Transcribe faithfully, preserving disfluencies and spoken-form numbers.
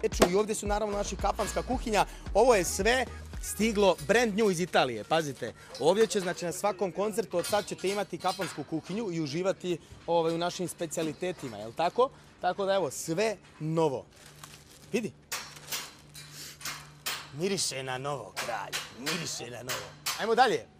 peču i ovdje su naravno naši kafanska kuhinja. Ovo je sve stiglo brand new iz Italije, pazite. Ovdje će, znači, na svakom koncertu od sad ćete imati kafansku kuhinju i uživati ovaj, u našim specijalitetima, je li tako? Tako da evo, sve novo. Vidi. Miriše na novo, kralj. Miriše na novo. Ajmo dalje.